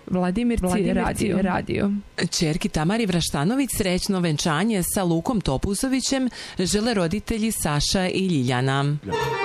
Vladimirci radio. Ćerki Tamari Vraštanović srećno venčanje sa Lukom Topuzovićem žele roditelji Saša i Ljiljana.